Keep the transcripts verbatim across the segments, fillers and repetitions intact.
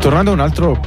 tornando a un altro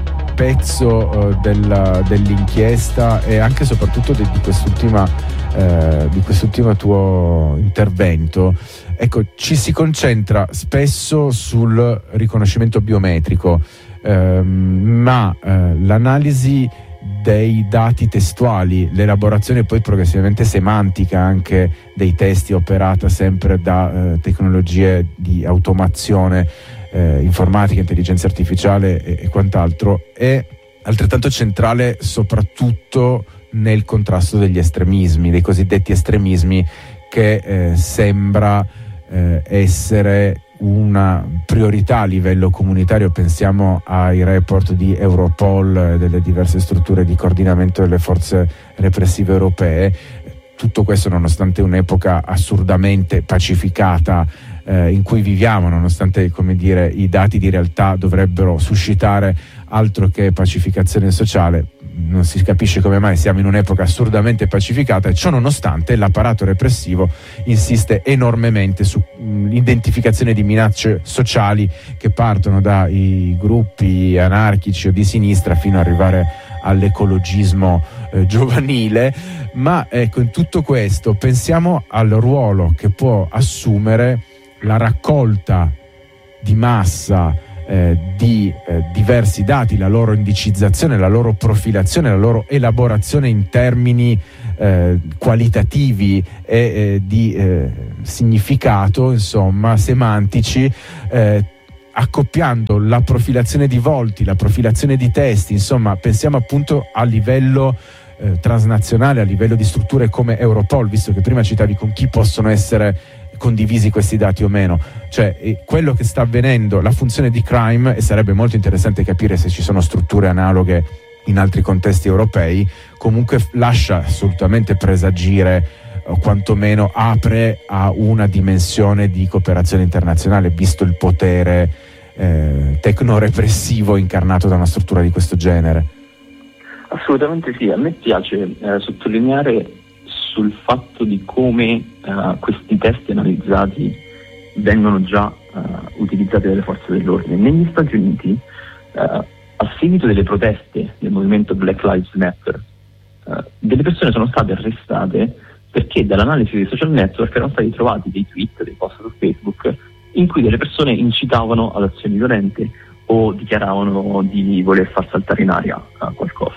pezzo uh, della, dell'inchiesta e anche e soprattutto di, di quest'ultima uh, di quest'ultimo tuo intervento, ecco, ci si concentra spesso sul riconoscimento biometrico, uh, ma uh, l'analisi dei dati testuali, l'elaborazione poi progressivamente semantica anche dei testi operata sempre da uh, tecnologie di automazione Eh, informatica, intelligenza artificiale e, e quant'altro, è altrettanto centrale soprattutto nel contrasto degli estremismi, dei cosiddetti estremismi, che eh, sembra eh, essere una priorità a livello comunitario. Pensiamo ai report di Europol e delle diverse strutture di coordinamento delle forze repressive europee. Tutto questo nonostante un'epoca assurdamente pacificata eh, in cui viviamo, nonostante, come dire, i dati di realtà dovrebbero suscitare altro che pacificazione sociale. Non si capisce come mai siamo in un'epoca assurdamente pacificata, e ciò nonostante l'apparato repressivo insiste enormemente sull'identificazione di minacce sociali che partono dai gruppi anarchici o di sinistra fino ad arrivare all'ecologismo eh, giovanile. Ma ecco, in tutto questo pensiamo al ruolo che può assumere la raccolta di massa eh, di eh, diversi dati, la loro indicizzazione, la loro profilazione, la loro elaborazione in termini eh, qualitativi e eh, di eh, significato, insomma, semantici, eh, accoppiando la profilazione di volti, la profilazione di testi. Insomma, pensiamo appunto a livello eh, transnazionale, a livello di strutture come Europol, visto che prima citavi con chi possono essere condivisi questi dati o meno, cioè eh, quello che sta avvenendo, la funzione di crime, e sarebbe molto interessante capire se ci sono strutture analoghe in altri contesti europei, comunque lascia assolutamente presagire, o quantomeno apre a una dimensione di cooperazione internazionale, visto il potere eh, tecnorepressivo incarnato da una struttura di questo genere. Assolutamente sì, a me piace eh, sottolineare sul fatto di come uh, questi testi analizzati vengono già uh, utilizzati dalle forze dell'ordine. Negli Stati Uniti, uh, a seguito delle proteste del movimento Black Lives Matter, uh, delle persone sono state arrestate perché dall'analisi dei social network erano stati trovati dei tweet, dei post su Facebook, in cui delle persone incitavano ad azioni violente o dichiaravano di voler far saltare in aria uh, qualcosa.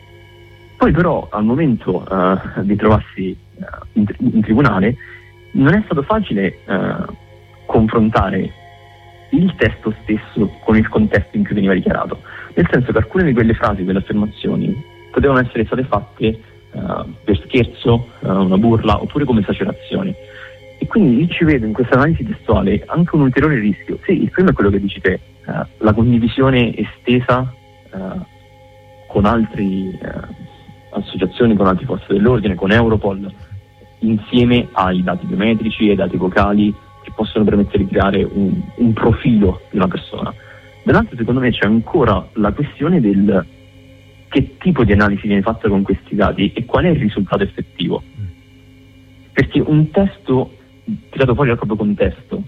Poi però al momento uh, di trovarsi uh, in, in tribunale non è stato facile uh, confrontare il testo stesso con il contesto in cui veniva dichiarato, nel senso che alcune di quelle frasi, quelle affermazioni potevano essere state fatte uh, per scherzo, uh, una burla, oppure come esagerazione. E quindi io ci vedo in questa analisi testuale anche un ulteriore rischio. Sì, il primo è quello che dici te, uh, la condivisione estesa uh, con altri uh, associazioni, con altre forze dell'ordine, con Europol, insieme ai dati biometrici e ai dati vocali che possono permettere di creare un, un profilo di una persona. Dall'altro, secondo me, c'è ancora la questione del che tipo di analisi viene fatta con questi dati e qual è il risultato effettivo. Perché un testo tirato fuori dal proprio contesto,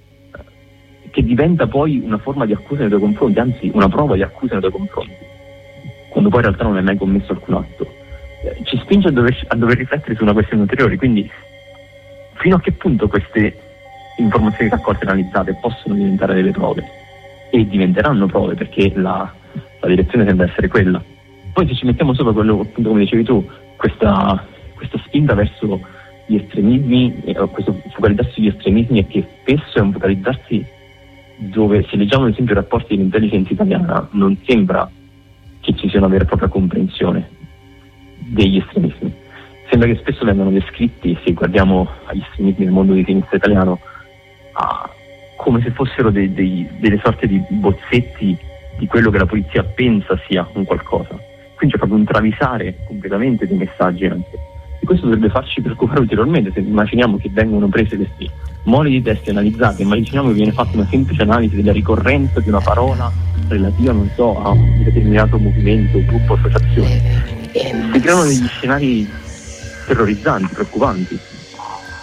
che diventa poi una forma di accusa nei tuoi confronti, anzi una prova di accusa nei tuoi confronti, quando poi in realtà non hai mai commesso alcun atto, eh, ci spinge a dover, a dover riflettere su una questione ulteriore. Quindi fino a che punto queste informazioni raccolte e analizzate possono diventare delle prove, e diventeranno prove, perché la, la direzione sembra essere quella. Poi se ci mettiamo sopra quello, appunto, come dicevi tu, questa, questa spinta verso gli estremismi, eh, questo focalizzarsi sugli estremismi, e che spesso è un focalizzarsi dove, se leggiamo ad esempio i rapporti dell'intelligence italiana, non sembra che ci sia una vera e propria comprensione degli estremismi. Sembra che spesso vengano descritti, se guardiamo agli estremismi nel mondo di sinistra italiano, a, come se fossero dei, dei, delle sorte di bozzetti di quello che la polizia pensa sia un qualcosa. Quindi c'è proprio un travisare completamente dei messaggi anche. E questo dovrebbe farci preoccupare ulteriormente, se immaginiamo che vengono prese questi moli di testi analizzati, immaginiamo che viene fatta una semplice analisi della ricorrenza di una parola relativa, non so, a un determinato movimento, gruppo, associazione. Si creano degli scenari terrorizzanti, preoccupanti.